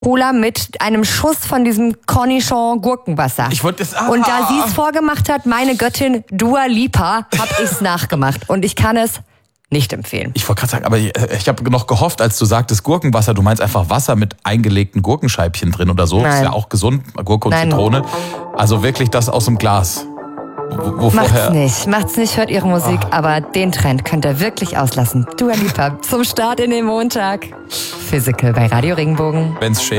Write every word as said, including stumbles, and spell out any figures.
Cola mit einem Schuss von diesem Cornichon Gurkenwasser. Ich wollte das. Ah, und da sie es vorgemacht hat, meine Göttin Dua Lipa, hab ich's nachgemacht. Und ich kann es nicht empfehlen. Ich wollte gerade sagen, aber ich, ich habe noch gehofft, als du sagtest Gurkenwasser, du meinst einfach Wasser mit eingelegten Gurkenscheibchen drin oder so. Nein. Ist ja auch gesund, Gurke und Nein. Zitrone. Also wirklich das aus dem Glas. Wo, wo Macht's vorher nicht, macht's nicht, hört ihre Musik, Ah. aber den Trend könnt ihr wirklich auslassen. Dua Lipa zum Start in den Montag. Physical bei Radio Regenbogen. Wenn's schämt.